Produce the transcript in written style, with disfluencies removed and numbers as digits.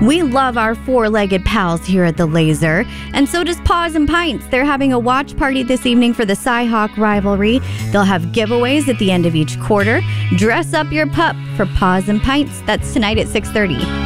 We love our four-legged pals here at the Laser, and so does Paws and Pints. They're having a watch party this evening for the Cyhawk rivalry. They'll have giveaways at the end of each quarter. Dress up your pup for Paws and Pints. That's tonight at 6:30.